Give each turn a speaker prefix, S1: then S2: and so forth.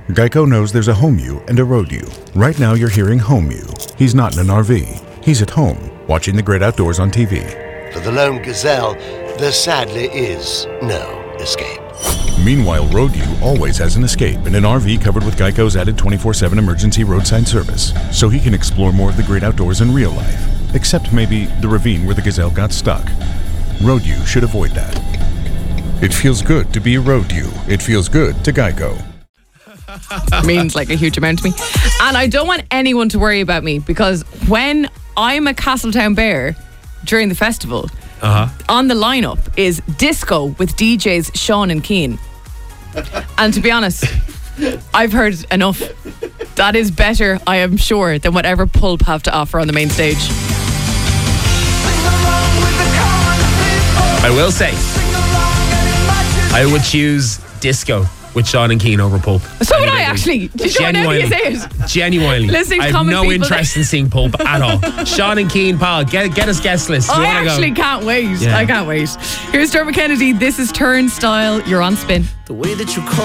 S1: Geico knows there's a home you and a road you. Right now you're hearing home you. He's not in an RV. He's at home, watching the great outdoors on TV.
S2: For the lone gazelle, there sadly is no escape.
S1: Meanwhile, road you always has an escape in an RV covered with Geico's added 24/7 emergency roadside service, so he can explore more of the great outdoors in real life. Except maybe the ravine where the gazelle got stuck. Road you should avoid that. It feels good to be a road you. It feels good to Geico.
S3: Means like a huge amount to me. And I don't want anyone to worry about me, because when I'm at Castletown Bear during the festival, on the lineup is disco with DJs Sean and Keane. And to be honest, I've heard enough. That is better, I am sure, than whatever Pulp have to offer on the main stage.
S4: I will say, I would choose disco with Sean and Keane over Pulp.
S3: So would I, actually. Did you know you say it?
S4: Genuinely.
S3: Listening to
S4: I have
S3: common
S4: no
S3: people
S4: interest in seeing Pulp at all. Sean and Keane, Paul, get us guest list.
S3: I actually can't wait.
S4: Yeah.
S3: I can't wait. Here's Dermot Kennedy. This is Turnstile. You're on Spin.
S5: The way that you call